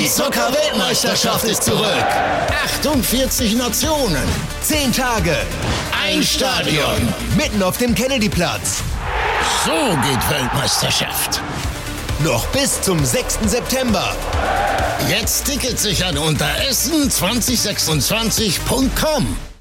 Die Zucker-Weltmeisterschaft ist zurück. 48 Nationen. 10 Tage. Ein Stadion. Mitten auf dem Kennedyplatz. So geht Weltmeisterschaft. Noch bis zum 6. September. Jetzt Tickets sichern unter essen2026.com.